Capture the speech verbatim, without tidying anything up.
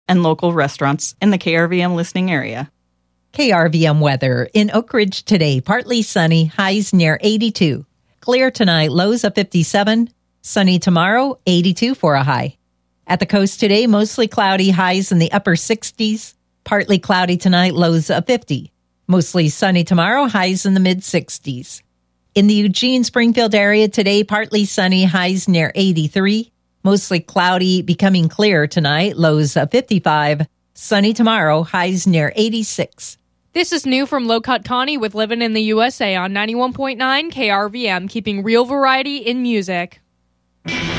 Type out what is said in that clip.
and local restaurants in the K R V M listening area. K R V M weather. In Oak Ridge today, partly sunny, highs near eighty-two. Clear tonight, lows of fifty-seven. Sunny tomorrow, eighty-two for a high. At the coast today, mostly cloudy, highs in the upper sixties. Partly cloudy tonight, lows of fifty. Mostly sunny tomorrow, highs in the mid-sixties. In the Eugene-Springfield area today, partly sunny, highs near eighty-three. Mostly cloudy, becoming clear tonight, lows of fifty-five. Sunny tomorrow, highs near eighty-six. This is new from Locust Connie with Living in the U S A on ninety-one point nine K R V M, keeping real variety in music.